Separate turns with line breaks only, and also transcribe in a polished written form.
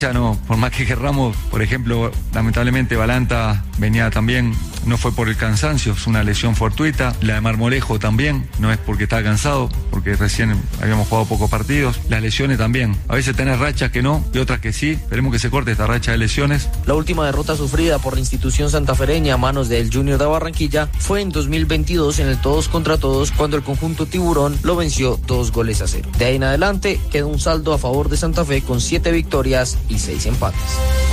Ya no, por más que querramos, por ejemplo, lamentablemente Balanta venía también, no fue por el cansancio, es una lesión fortuita. La de Marmolejo también, no es porque está cansado, porque recién habíamos jugado pocos partidos. Las lesiones también, a veces tenés rachas que no y otras que sí. Esperemos que se corte esta racha de lesiones.
La última derrota sufrida por la institución santafereña a manos del Junior de Barranquilla fue en 2022 en el todos contra todos, cuando el conjunto tiburón lo venció 2-0. De ahí en adelante quedó un saldo a favor de Santa Fe con 7 victorias y 6 empates.